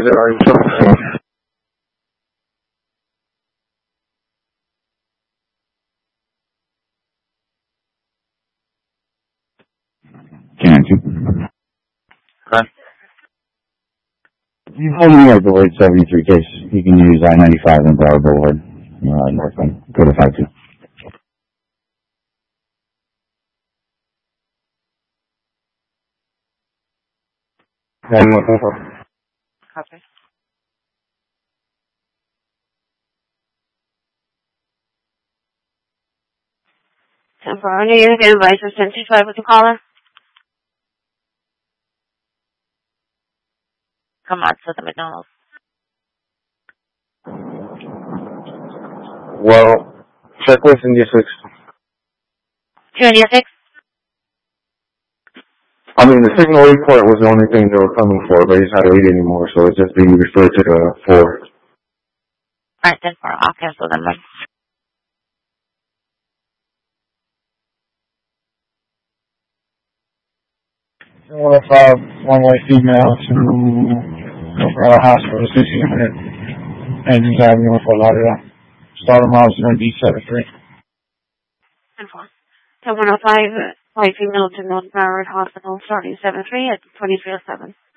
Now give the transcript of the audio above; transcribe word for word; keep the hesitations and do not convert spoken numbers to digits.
is it? Are you sure? Can't you? Okay. You told me at the Boulevard seventy-three case, you can use I ninety-five and Broward Boulevard, uh, north end, go to five two. One more, one more. Copy. Temporarily, you're going to advise for seventy-five with the caller. Come on, to the McDonald's. Well, check with India six. two India six? I mean, the signal report was the only thing they were coming for, but he's not a lead anymore, so it's just being referred to the four. Alright, then four. I'll cancel them then. one oh five, one-way female to Colorado Hospital, sixteen hundred Andrews Avenue, Fort Lauderdale. Starter miles are going to be seven three. ten four. ten one oh five, flight female to North Broward Hospital, starting seven three at twenty-three oh seven.